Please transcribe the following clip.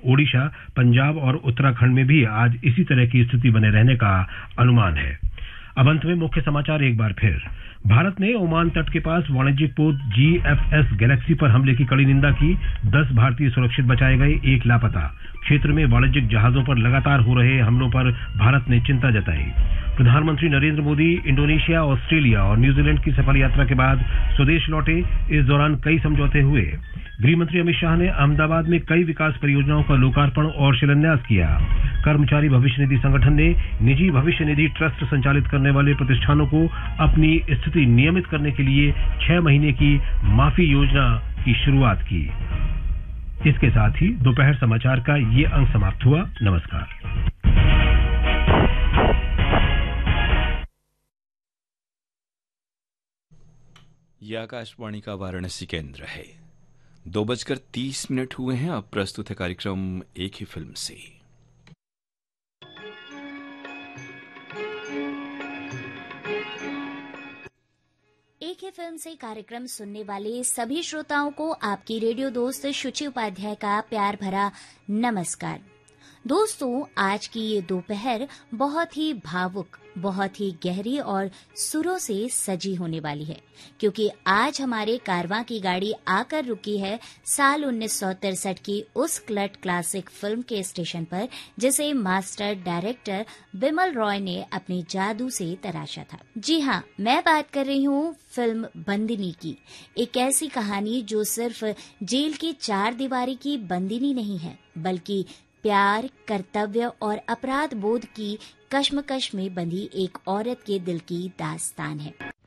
ओडिशा, पंजाब और उत्तराखंड में भी आज इसी तरह की स्थिति बने रहने का अनुमान है। अब अंत में मुख्य समाचार एक बार फिर। भारत ने ओमान तट के पास वाणिज्यिक पोत GFS गैलेक्सी पर हमले की कड़ी निंदा की। 10 भारतीय सुरक्षित बचाए गए, 1 लापता। क्षेत्र में वाणिज्यिक जहाजों पर लगातार हो रहे हमलों पर भारत ने चिंता जताई। प्रधानमंत्री नरेंद्र मोदी इंडोनेशिया, ऑस्ट्रेलिया और न्यूजीलैंड की सफल यात्रा के बाद स्वदेश लौटे। इस दौरान कई समझौते हुए। गृहमंत्री अमित शाह ने अहमदाबाद में कई विकास परियोजनाओं का लोकार्पण और शिलान्यास किया। कर्मचारी भविष्य निधि संगठन ने निजी भविष्य निधि ट्रस्ट संचालित करने वाले प्रतिष्ठानों को अपनी स्थिति नियमित करने के लिए 6 महीने की माफी योजना की शुरुआत की। इसके साथ ही दोपहर समाचार का ये अंक समाप्त हुआ। नमस्कार। यह आकाशवाणी का वाराणसी केंद्र है। 2:30 हुए हैं। अब प्रस्तुत है कार्यक्रम एक ही फिल्म से। एक ही फिल्म से कार्यक्रम सुनने वाले सभी श्रोताओं को आपकी रेडियो दोस्त शुचि उपाध्याय का प्यार भरा नमस्कार। दोस्तों, आज की ये दोपहर बहुत ही भावुक, बहुत ही गहरी और सुरों से सजी होने वाली है, क्योंकि आज हमारे कारवां की गाड़ी आकर रुकी है साल 1963 की उस कल्ट क्लासिक फिल्म के स्टेशन पर, जिसे मास्टर डायरेक्टर बिमल रॉय ने अपने जादू से तराशा था। जी हाँ, मैं बात कर रही हूँ फिल्म बंदिनी की। एक ऐसी कहानी जो सिर्फ जेल की 4 दीवारी की बंदिनी नहीं है, बल्कि प्यार, कर्तव्य और अपराध बोध की कश्मकश में बंधी एक औरत के दिल की दास्तान है।